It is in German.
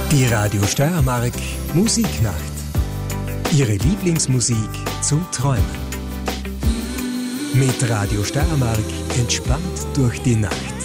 Die Radio Steiermark Musiknacht. Ihre Lieblingsmusik zum Träumen. Mit Radio Steiermark entspannt durch die Nacht.